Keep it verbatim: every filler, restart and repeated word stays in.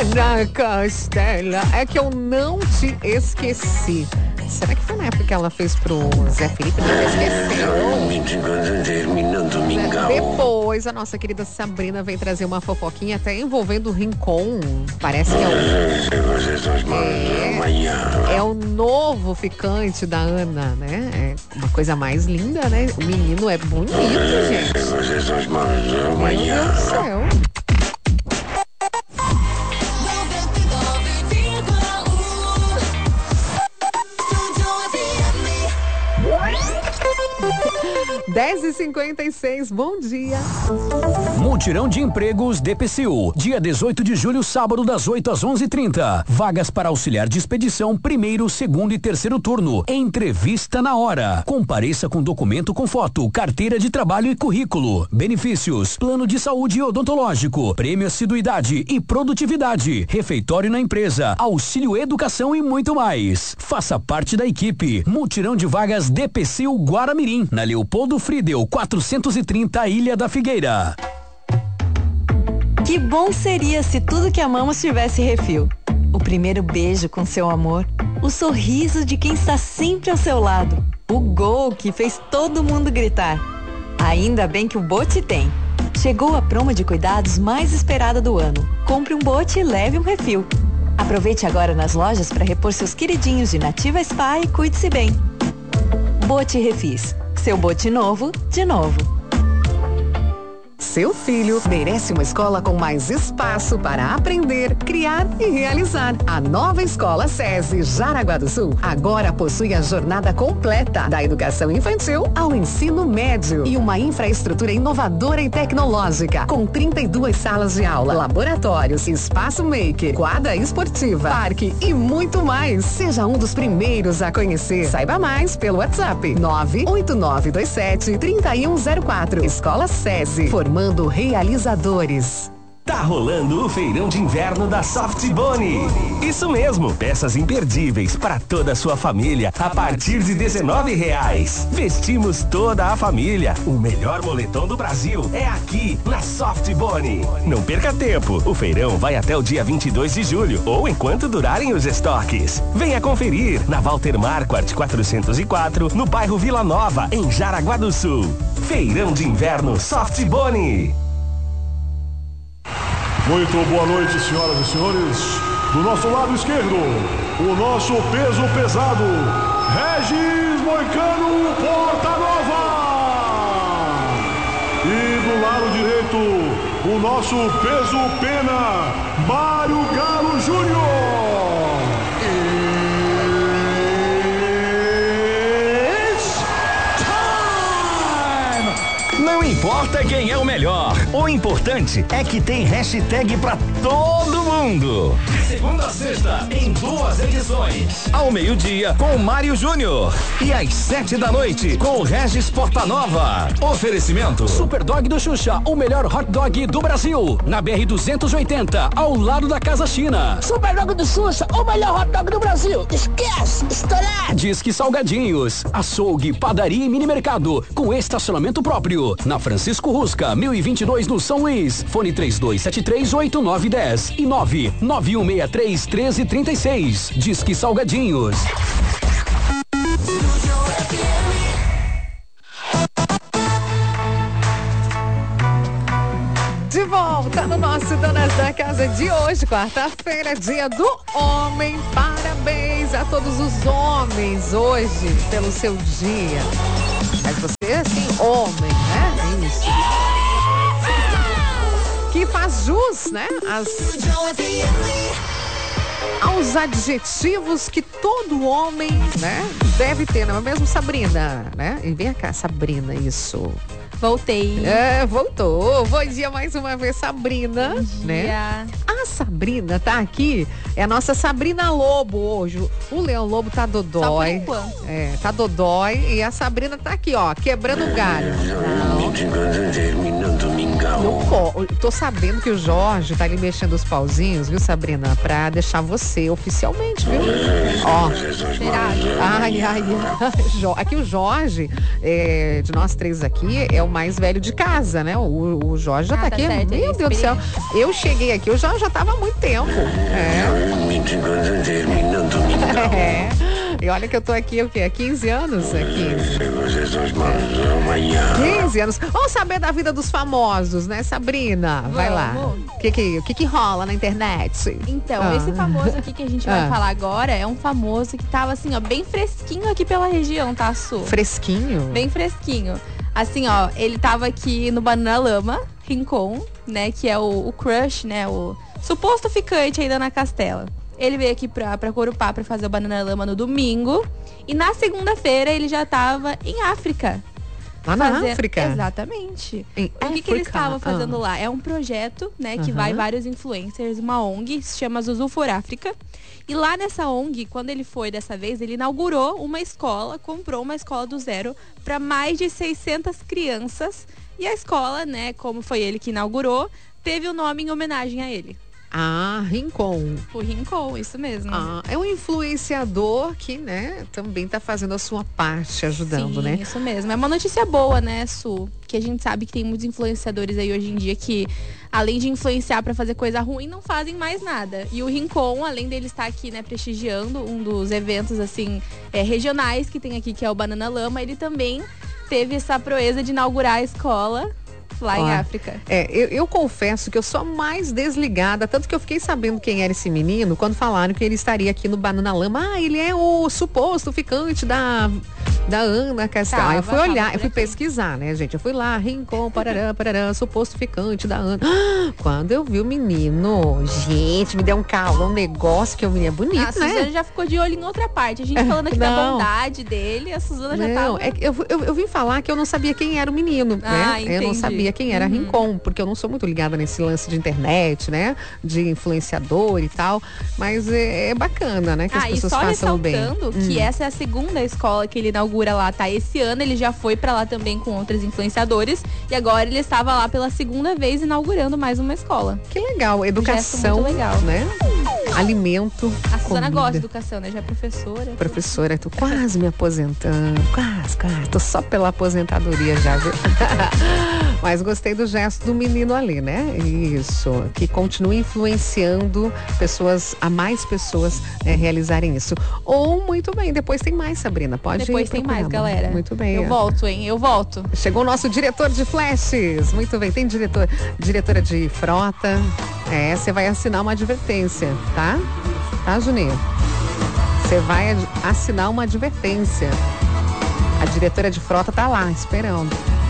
Ana Castela, é que eu não te esqueci. Será que foi na época que ela fez pro Zé Felipe? Não esqueceu. Terminando mingau. Depois, a nossa querida Sabrina vem trazer uma fofoquinha até envolvendo o Rincon. Parece que é o... É, é o novo ficante da Ana, né? É uma coisa mais linda, né? O menino é bonito, gente. Meu Deus do céu. dez e cinquenta e seis, bom dia. Mutirão de Empregos D P C U, dia dezoito de julho, sábado, das oito às onze e trinta. Vagas para auxiliar de expedição, primeiro, segundo e terceiro turno. Entrevista na hora. Compareça com documento com foto, carteira de trabalho e currículo. Benefícios: plano de saúde odontológico, prêmio assiduidade e produtividade, refeitório na empresa, auxílio educação e muito mais. Faça parte da equipe. Mutirão de Vagas D P C U Guaramirim, na Leopoldo Friedel, quatrocentos e trinta, Ilha da Figueira. Que bom seria se tudo que amamos tivesse refil. O primeiro beijo com seu amor, o sorriso de quem está sempre ao seu lado, o gol que fez todo mundo gritar. Ainda bem que o Bote tem. Chegou a promo de cuidados mais esperada do ano. Compre um Bote e leve um refil. Aproveite agora nas lojas para repor seus queridinhos de Nativa Spa e cuide-se bem. Bote Refis. Seu bote novo, de novo. Seu filho merece uma escola com mais espaço para aprender, criar e realizar. A nova Escola SESI Jaraguá do Sul agora possui a jornada completa da educação infantil ao ensino médio e uma infraestrutura inovadora e tecnológica, com trinta e duas salas de aula, laboratórios, espaço maker, quadra esportiva, parque e muito mais. Seja um dos primeiros a conhecer. Saiba mais pelo WhatsApp nove oito nove dois sete, três um zero quatro. Escola SESI, formando realizadores. Tá rolando o feirão de inverno da Soft Boni. Isso mesmo, peças imperdíveis para toda a sua família a partir de dezenove reais. Vestimos toda a família. O melhor moletom do Brasil é aqui na Soft Boni. Não perca tempo, o feirão vai até o dia vinte e dois de julho ou enquanto durarem os estoques. Venha conferir na Walter Marquardt quatrocentos e quatro, no bairro Vila Nova, em Jaraguá do Sul. Feirão de inverno Soft Boni. Muito boa noite, senhoras e senhores. Do nosso lado esquerdo, o nosso peso pesado, Regis Moicano Porta Nova. E do lado direito, o nosso peso pena, Mário Galo Júnior. Não importa quem é o melhor, o importante é que tem hashtag pra todo mundo. De segunda a sexta, em duas edições. Ao meio-dia, com o Mário Júnior. E às sete da noite, com o Regis Portanova. Oferecimento: Superdog do Xuxa, o melhor hot dog do Brasil. Na B R duzentos e oitenta, ao lado da Casa China. Superdog do Xuxa, o melhor hot dog do Brasil. Esquece, estourado. Disque Salgadinhos, açougue, padaria e mini mercado, com estacionamento próprio. Na Francisco Rusca, mil e vinte e dois no São Luís. Fone três dois sete três, oito nove um zero e nove nove um seis três, um três três seis. Disque Salgadinhos. De volta no nosso Donas da Casa de hoje, quarta-feira, dia do homem. Parabéns a todos os homens hoje pelo seu dia. Mas você, assim, homem, né? É isso. Que faz jus, né? As... aos adjetivos que todo homem, né, deve ter, não é mesmo, Sabrina? Né? E vem cá, Sabrina, isso. Voltei. É, voltou. Bom dia mais uma vez, Sabrina. Bom dia. Né? A Sabrina tá aqui, é a nossa Sabrina Lobo hoje. O Leão Lobo tá dodói. Só por enquanto. É, tá dodói. E a Sabrina tá aqui, ó, quebrando o galho. Não. Não pô, tô sabendo que o Jorge tá ali mexendo os pauzinhos, viu, Sabrina? Pra deixar você oficialmente, viu? Ó. Ai, ai, ai. Aqui o Jorge, é, de nós três aqui, é o mais velho de casa, né? O, o Jorge já ah, tá, tá aqui. Certo, meu Deus do céu. Eu cheguei aqui, eu já, já tava há muito tempo. É. É. E olha que eu tô aqui, o quê? Há quinze anos? É quinze. quinze anos. Vamos saber da vida dos famosos, né, Sabrina? Vamos. Vai lá. O que que, que que rola na internet? Então, ah. esse famoso aqui que a gente vai ah. falar agora é um famoso que tava assim, ó, bem fresquinho aqui pela região, tá, Su? Fresquinho? Bem fresquinho. Assim, ó, ele tava aqui no Bananalama, Rincon, né, que é o, o crush, né, o suposto ficante aí da Ana Castela. Ele veio aqui pra, pra Corupá pra fazer o Bananalama no domingo. E na segunda-feira ele já tava em África. Lá na fazer... África? Exatamente. Em o que, que ele estava fazendo ah. lá? É um projeto, né, que uhum. vai vários influencers, uma O N G, se chama Zuzu for África. E lá nessa O N G, quando ele foi dessa vez, ele inaugurou uma escola, comprou uma escola do zero para mais de seiscentas crianças. E a escola, né, como foi ele que inaugurou, teve o nome em homenagem a ele. Ah, Rincon. O Rincon, isso mesmo. Ah, é um influenciador que, né, também tá fazendo a sua parte, ajudando, Sim, né? Isso mesmo. É uma notícia boa, né, Su? Que a gente sabe que tem muitos influenciadores aí hoje em dia que, além de influenciar para fazer coisa ruim, não fazem mais nada. E o Rincon, além dele estar aqui, né, prestigiando um dos eventos, assim, é, regionais que tem aqui, que é o Bananalama, ele também teve essa proeza de inaugurar a escola lá Ó, em África. É, eu, eu confesso que eu sou mais desligada, tanto que eu fiquei sabendo quem era esse menino quando falaram que ele estaria aqui no Bananalama. Ah, ele é o suposto ficante da, da Ana Castela. Tá, eu fui olhar, eu fui pesquisar, né, gente? Eu fui lá, Rincon, parará, parará, suposto ficante da Ana. Ah, quando eu vi o menino, gente, me deu um calor, um negócio que o menino é bonito, a né? A Suzana já ficou de olho em outra parte. A gente falando aqui não. da bondade dele, a Suzana já não, tava... É, eu, eu, eu vim falar que eu não sabia quem era o menino, ah, né? Entendi. Eu não sabia quem era uhum. Rincon, porque eu não sou muito ligada nesse lance de internet, né? De influenciador e tal, mas é, é bacana, né? Que ah, as pessoas e só façam bem. ressaltando que hum. essa é a segunda escola que ele inaugura lá, tá? Esse ano ele já foi pra lá também com outros influenciadores e agora ele estava lá pela segunda vez inaugurando mais uma escola. Que legal, educação, muito legal, né? Alimento, a Suzana comida. gosta de educação, né? Já é professora. Professora, tô quase me aposentando, quase, quase, tô só pela aposentadoria já, viu? Mas gostei do gesto do menino ali, né? Isso, que continue influenciando pessoas, a mais pessoas né, realizarem isso. Ou, muito bem, depois tem mais, Sabrina, pode Depois tem mais, galera. Muito bem. Eu é. volto, hein? Eu volto. Chegou o nosso diretor de flashes. Muito bem, tem diretor, diretora de frota. É, você vai assinar uma advertência, tá? Tá, Juninho? Você vai assinar uma advertência. A diretora de frota tá lá, esperando.